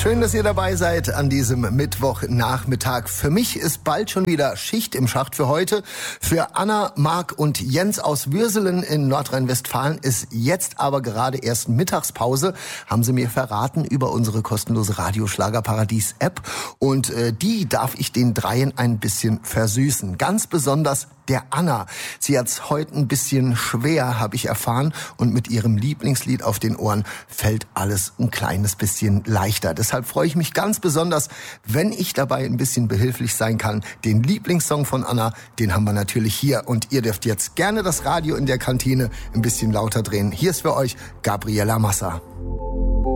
Schön, dass ihr dabei seid an diesem Mittwochnachmittag. Für mich ist bald schon wieder Schicht im Schacht für heute. Für Anna, Marc und Jens aus Würselen in Nordrhein-Westfalen ist jetzt aber gerade erst Mittagspause, haben sie mir verraten über unsere kostenlose Radioschlagerparadies-App. Und die darf ich den Dreien ein bisschen versüßen. Ganz besonders der Anna. Sie hat's heute ein bisschen schwer, habe ich erfahren. Und mit ihrem Lieblingslied auf den Ohren fällt alles ein kleines bisschen leichter. Deshalb freue ich mich ganz besonders, wenn ich dabei ein bisschen behilflich sein kann. Den Lieblingssong von Anna, den haben wir natürlich hier. Und ihr dürft jetzt gerne das Radio in der Kantine ein bisschen lauter drehen. Hier ist für euch Gabriela Massa.